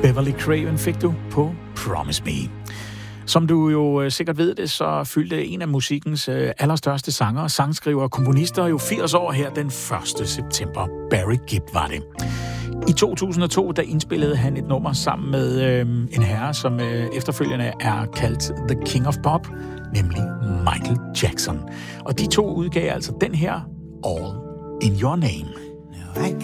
Beverly Craven fik du på Promise Me. Som du jo sikkert ved det, så fyldte en af musikkens allerstørste sangere, sangskriver og komponister jo 80 år her den 1. september. Barry Gibb var det. I 2002, der indspillede han et nummer sammen med en herre, som efterfølgende er kaldt The King of Pop, nemlig Michael Jackson. Og de to udgav altså den her All in Your Name.